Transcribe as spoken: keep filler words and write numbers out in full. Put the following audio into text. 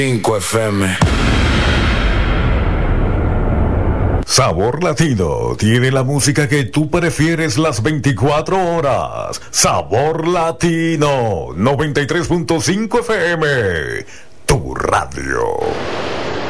cinco F M. Sabor Latino tiene la música que tú prefieres las veinticuatro horas. Sabor Latino noventa y tres punto cinco F M, tu radio.